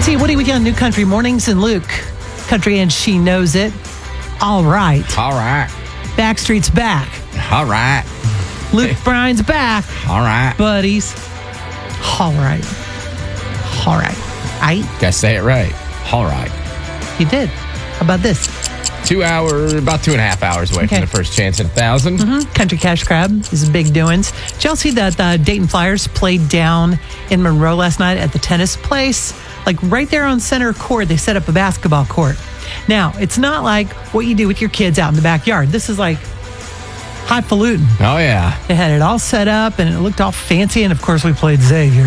Nancy, Woody with you on New Country Mornings, and Luke, country and she knows it. All right. All right. Backstreet's back. All right. Luke Bryan's back. All right. Buddies. All right. All right. Gotta say it right. All right. You did. How about this? About 2.5 hours away from the first chance at 1,000. Country Cash Crab is big doings. Did y'all see that the Dayton Flyers played down in Monroe last night at the tennis place? Like right there on center court, they set up a basketball court. Now, it's not like what you do with your kids out in the backyard. This is like highfalutin. Oh, yeah. They had it all set up and it looked all fancy. And of course, we played Xavier.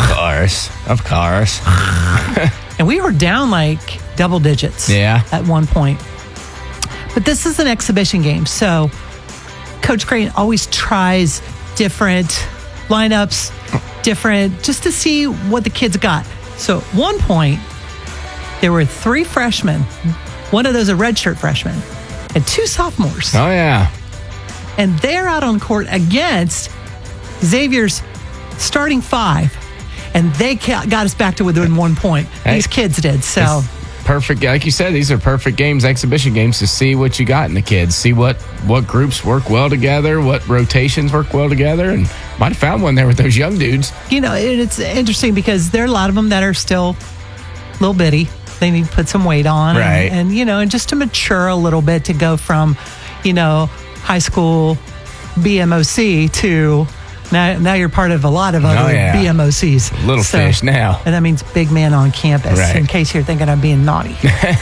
Of course. And we were down like double digits at one point. But this is an exhibition game. So Coach Creighton always tries different lineups, just to see what the kids got. So at one point, there were 3 freshmen. One of those a redshirt freshman and 2 sophomores. Oh, yeah. And they're out on court against Xavier's starting 5. And they got us back to within 1 point. These kids did. So perfect. Like you said, these are perfect games, exhibition games, to see what you got in the kids. See what groups work well together, what rotations work well together. And might have found one there with those young dudes. You know, it's interesting because there are a lot of them that are still little bitty. They need to put some weight on. Right. And you know, and just to mature a little bit to go from, you know, high school BMOC to now you're part of a lot of other BMOCs. Little fish now. And that means big man on campus, right, in case you're thinking I'm being naughty.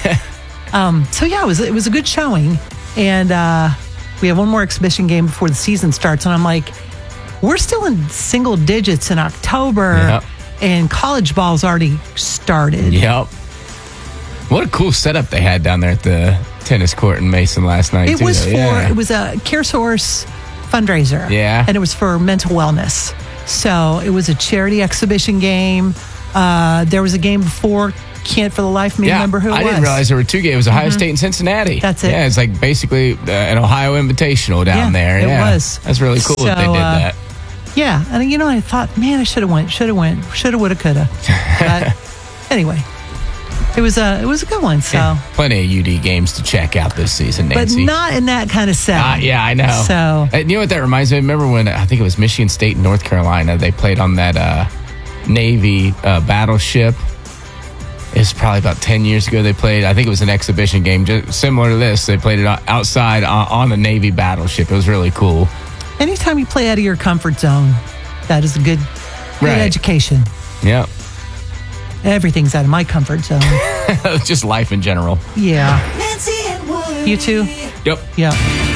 So yeah, it was a good showing. And we have one more exhibition game before the season starts. And I'm like, we're still in single digits in October, and college ball's already started. Yep. What a cool setup they had down there at the tennis court in Mason last night. It was a CareSource fundraiser. Yeah. And it was for mental wellness. So it was a charity exhibition game. There was a game before. Can't for the life of me remember who it was. I didn't realize there were 2 games. It was Ohio State and Cincinnati. That's it. Yeah, it's like basically an Ohio Invitational down there. It was. That's really cool that they did that. Yeah. And, you know, I thought, man, I should have went. Shoulda, woulda, coulda. But anyway, it was a good one. So plenty of UD games to check out this season, Nancy. But not in that kind of setting. Yeah, I know. So you know what that reminds me of? Remember when I think it was Michigan State and North Carolina, they played on that Navy battleship. It's probably about 10 years ago they played. I think it was an exhibition game just similar to this. They played it outside on the Navy battleship. It was really cool. Anytime you play out of your comfort zone, that is a good education. Yep. Everything's out of my comfort zone. Just life in general. Yeah. You too? Yep. Yeah.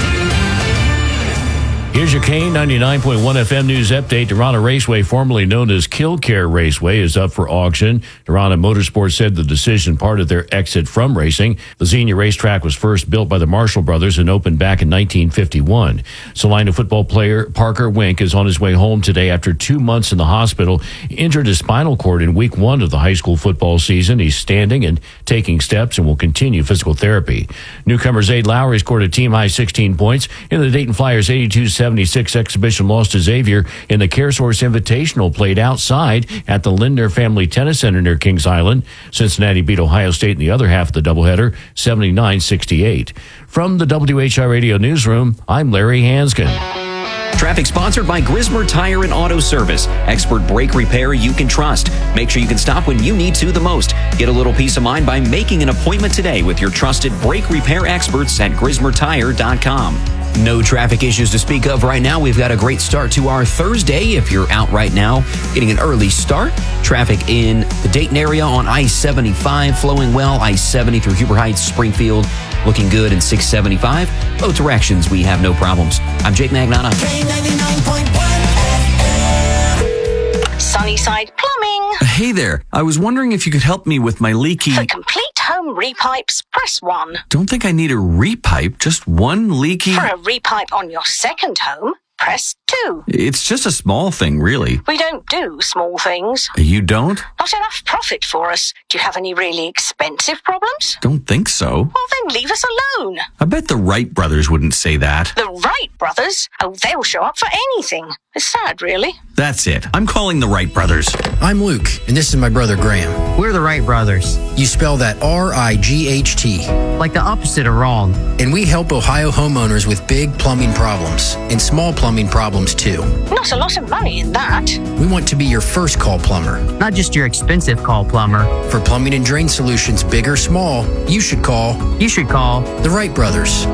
Here's your K99.1 FM news update. Durana Raceway, formerly known as Killcare Raceway, is up for auction. Durana Motorsports said the decision part of their exit from racing. The Xenia racetrack was first built by the Marshall brothers and opened back in 1951. Salina football player Parker Wink is on his way home today after 2 months in the hospital. He injured his spinal cord in week 1 of the high school football season. He's standing and taking steps and will continue physical therapy. Newcomer Zayd Lowry scored a team-high 16 points in the Dayton Flyers 82-76 exhibition loss to Xavier in the CareSource Invitational played outside at the Lindner Family Tennis Center near Kings Island. Cincinnati beat Ohio State in the other half of the doubleheader, 79-68. From the WHI Radio Newsroom, I'm Larry Hanskin. Traffic sponsored by Grismer Tire and Auto Service. Expert brake repair you can trust. Make sure you can stop when you need to the most. Get a little peace of mind by making an appointment today with your trusted brake repair experts at GrismerTire.com. No traffic issues to speak of right now. We've got a great start to our Thursday. If you're out right now, getting an early start. Traffic in the Dayton area on I-75 flowing well. I-70 through Huber Heights, Springfield, looking good in 675. Both directions, we have no problems. I'm Jake Magnata. Sunnyside Plumbing. Hey there. I was wondering if you could help me with my leaky... For complete home repipes, press 1. Don't think I need a repipe, just one leaky... For a repipe on your second home, press 2. It's just a small thing, really. We don't do small things. You don't? Not enough profit for us. Do you have any really expensive problems? Don't think so. Well, then leave us alone. I bet the Wright brothers wouldn't say that. The Wright brothers? Oh, they'll show up for anything. It's sad, really. That's it. I'm calling the Wright brothers. I'm Luke, and this is my brother Graham. We're the Wright Brothers. You spell that R-I-G-H-T. Like the opposite of wrong. And we help Ohio homeowners with big plumbing problems and small plumbing problems too. Not a lot of money in that. We want to be your first call plumber. Not just your expensive call plumber. For plumbing and drain solutions, big or small, you should call the Wright Brothers.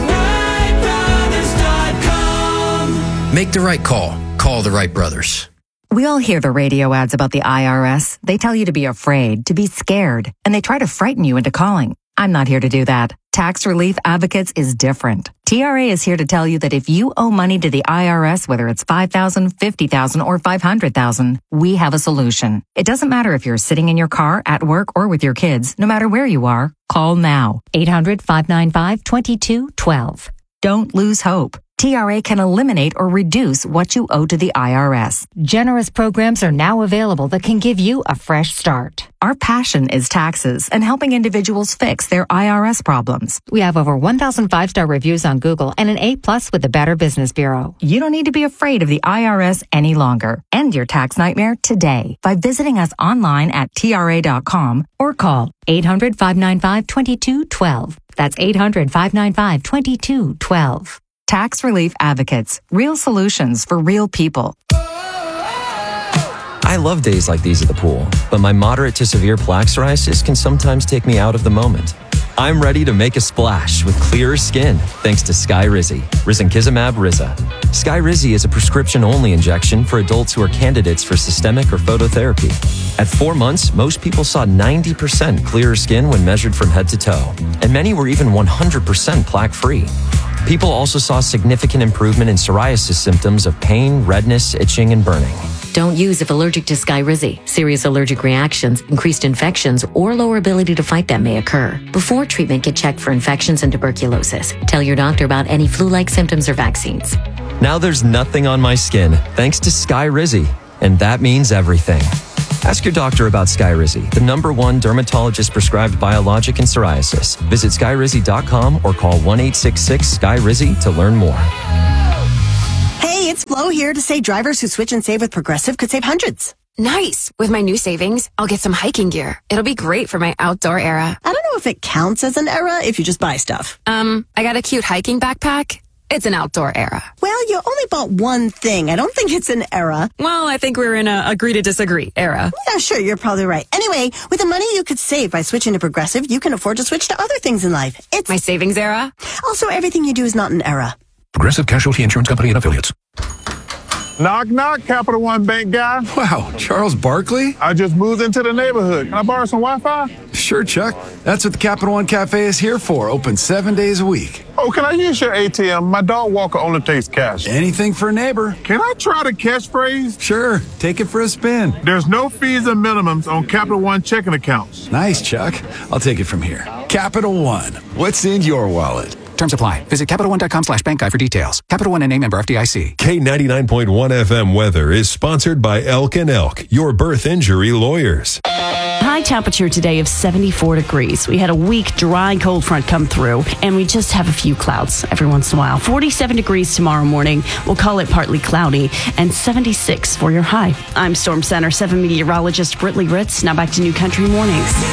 Make the right call. Call the Wright Brothers. We all hear the radio ads about the IRS. They tell you to be afraid, to be scared, and they try to frighten you into calling. I'm not here to do that. Tax Relief Advocates is different. TRA is here to tell you that if you owe money to the IRS, whether it's $5,000, $50,000, or $500,000, we have a solution. It doesn't matter if you're sitting in your car, at work, or with your kids. No matter where you are, call now. 800-595-2212. Don't lose hope. TRA can eliminate or reduce what you owe to the IRS. Generous programs are now available that can give you a fresh start. Our passion is taxes and helping individuals fix their IRS problems. We have over 1,000 5-star reviews on Google and an A+ with the Better Business Bureau. You don't need to be afraid of the IRS any longer. End your tax nightmare today by visiting us online at TRA.com or call 800-595-2212. That's 800-595-2212. Tax Relief Advocates. Real solutions for real people. I love days like these at the pool, but my moderate to severe plaque psoriasis can sometimes take me out of the moment. I'm ready to make a splash with clearer skin thanks to Skyrizi, risankizumab Riza. Skyrizi is a prescription-only injection for adults who are candidates for systemic or phototherapy. At 4 months, most people saw 90% clearer skin when measured from head to toe, and many were even 100% plaque-free. People also saw significant improvement in psoriasis symptoms of pain, redness, itching, and burning. Don't use if allergic to Skyrizi. Serious allergic reactions, increased infections, or lower ability to fight them may occur. Before treatment, get checked for infections and tuberculosis. Tell your doctor about any flu-like symptoms or vaccines. Now there's nothing on my skin thanks to Skyrizi, and that means everything. Ask your doctor about Skyrizi, the #1 dermatologist-prescribed biologic in psoriasis. Visit Skyrizi.com or call 1-866-SKY-RIZI to learn more. Hey, it's Flo here to say drivers who switch and save with Progressive could save hundreds. Nice. With my new savings, I'll get some hiking gear. It'll be great for my outdoor era. I don't know if it counts as an era if you just buy stuff. I got a cute hiking backpack. It's an outdoor era. Well, you only bought one thing. I don't think it's an era. Well, I think we're in a agree to disagree era. Yeah, sure, you're probably right. Anyway, with the money you could save by switching to Progressive, you can afford to switch to other things in life. It's my savings era. Also, everything you do is not an era. Progressive Casualty Insurance Company and Affiliates. Knock, knock, Capital One Bank guy. Wow, Charles Barkley? I just moved into the neighborhood. Can I borrow some Wi-Fi? Sure, Chuck. That's what the Capital One Cafe is here for. Open 7 days a week. Oh, can I use your ATM? My dog walker only takes cash. Anything for a neighbor. Can I try the catchphrase? Sure. Take it for a spin. There's no fees and minimums on Capital One checking accounts. Nice, Chuck. I'll take it from here. Capital One. What's in your wallet? Terms apply. Visit CapitalOne.com/bank guide for details. Capital One NA member FDIC. K99.1 FM weather is sponsored by Elk & Elk, your birth injury lawyers. High temperature today of 74 degrees. We had a weak, dry, cold front come through, and we just have a few clouds every once in a while. 47 degrees tomorrow morning. We'll call it partly cloudy, and 76 for your high. I'm Storm Center 7 meteorologist Brittany Ritz. Now back to New Country Mornings.